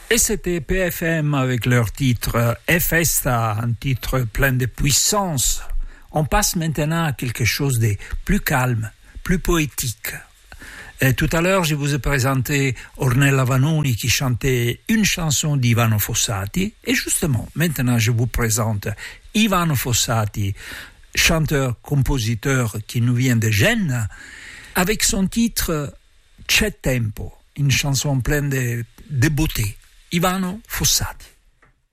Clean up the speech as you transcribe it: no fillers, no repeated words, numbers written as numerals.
Et c'était PFM avec leur titre E Festa, un titre plein de puissance. On passe maintenant à quelque chose de plus calme, plus poétique. Et tout à l'heure, je vous ai présenté Ornella Vanoni qui chantait une chanson d'Ivano Fossati. Et justement, maintenant, je vous présente Ivano Fossati, chanteur-compositeur qui nous vient de Gênes, avec son titre C'è Tempo, une chanson pleine de beauté. Ivano Fossati.